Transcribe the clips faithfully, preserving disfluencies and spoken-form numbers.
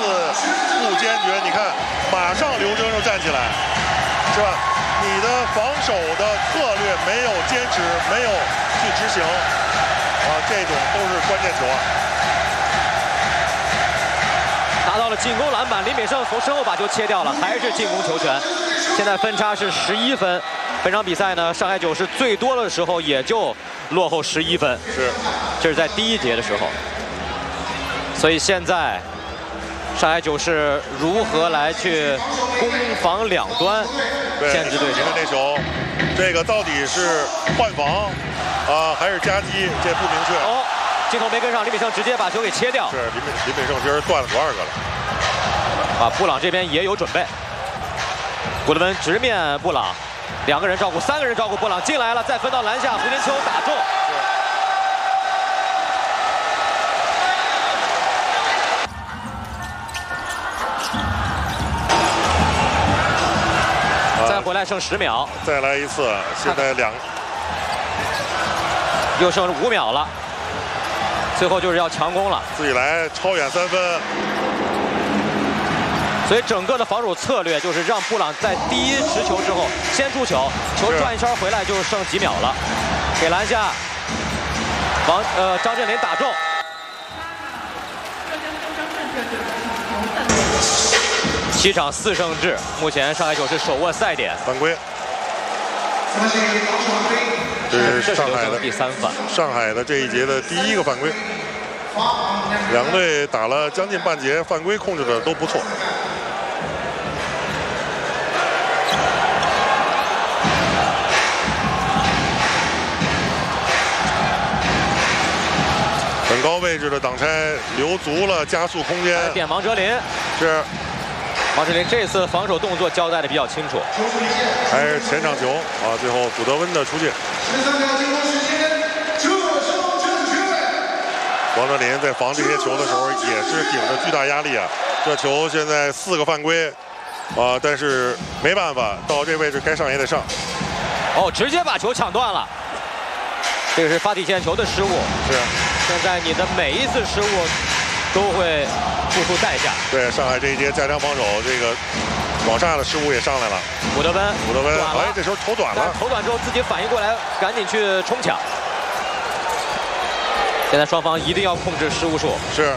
不坚决，你看，马上刘铮就站起来，是吧？你的防守的策略没有坚持，没有去执行，啊，这种都是关键球啊。 拿到了进攻篮板，林炳胜从身后把球切掉了，还是进攻球权。现在分差是十一分。本场比赛呢，上海九是最多的时候也就落后十一分， 是， 这是在第一节的时候。所以现在上海九是如何来去攻防两端限制对手？ 你看这球，这个到底是换防啊、呃、还是夹击？这不明确。 哦，镜头没跟上，林炳胜直接把球给切掉。 是林炳林炳胜今儿断了多少个了？ 啊，布朗这边也有准备。古德温直面布朗。两个人照顾，三个人照顾，布朗进来了，再分到篮下，胡金秋打中。再回来剩十秒， 再来一次，现在两， 又剩五秒了，最后就是要强攻了， 自己来超远三分。 所以整个的防守策略就是让布朗在第一持球之后先出球，球转一圈回来就剩几秒了，给篮下，王呃张镇麟打中，七场四胜制，目前上海九是手握赛点， 犯规。这是上海的第三犯， 上海的这一节的第一个犯规。两队打了将近半节，犯规控制的都不错。很高位置的挡拆留足了加速空间。 点王哲林是王哲林这次防守动作交代的比较清楚， 还是前场球啊！最后古德温的出界。王哲林在防这些球的时候也是顶着巨大压力啊！这球现在四个犯规啊，但是没办法，到这位置该上也得上。 哦，直接把球抢断了，这个是发底线球的失误。 是。 现在你的每一次失误都会付出代价。 对，上海这一节加强防守，这个往上的失误也上来了。 古德温， 古德温，哎，这时候投短了。 投短之后自己反应过来，赶紧去冲抢。现在双方一定要控制失误数。 是。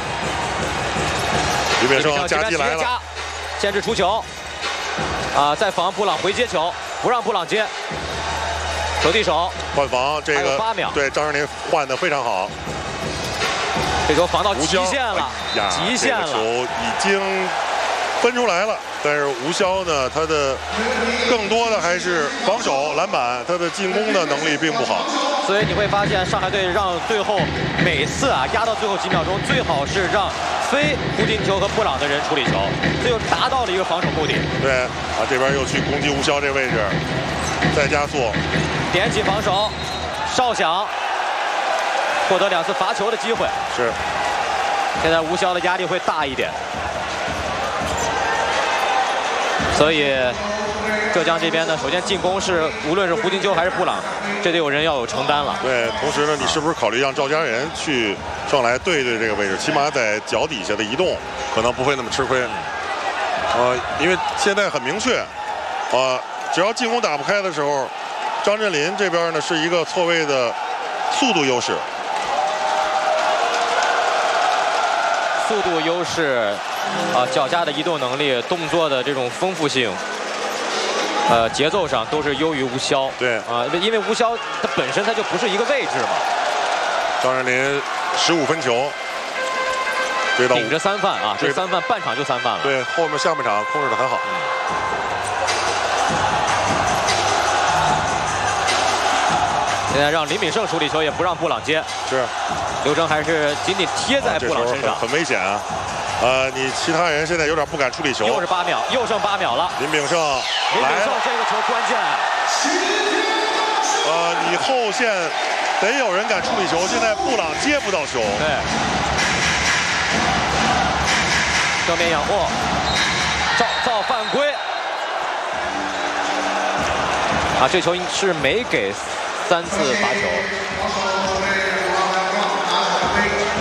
李炳胜夹击来了， 限制出球。啊，再防布朗回接球，不让布朗接。手递手换防，这个八秒， 对张镇麟换的非常好。 这球防到极限了， 哎、 极限了， 这个球已经分出来了。但是吴骁呢，他的更多的还是防守、篮板，他的进攻的能力并不好。 所以你会发现，上海队让最后每次啊压到最后几秒钟，最好是让非胡金秋和布朗的人处理球，这就达到了一个防守目的。 对啊，这边又去攻击吴骁这位置，再加速。 点起防守，哨响，获得两次罚球的机会。 是， 现在吴骁的压力会大一点，所以浙江这边呢，首先进攻是无论是胡金秋还是布朗，这得有人要有承担了。 对，同时呢，你是不是考虑让赵家人去上来对对这个位置，起码在脚底下的移动可能不会那么吃亏。呃，因为现在很明确，呃，只要进攻打不开的时候。张镇麟这边呢是一个错位的速度优势， 速度优势，啊，脚下的移动能力、动作的这种丰富性，呃，节奏上都是优于吴骁。 对啊，因为吴骁它本身它就不是一个位置嘛。 张镇麟十五分球，追到顶着三犯啊，这三犯半场就三犯了。 对，后面下半场控制得很好。嗯现在让林炳胜处理球，也不让布朗接。 是， 刘铮还是紧紧贴在布朗身上， 啊、很, 很危险啊！呃，你其他人现在有点不敢处理球。 又是八秒，又剩八秒了。 林炳胜， 林炳胜这个球关键。 呃，你后线得有人敢处理球，现在布朗接不到球。 对。正面养护，造造犯规。啊，这球是没给三次罚球。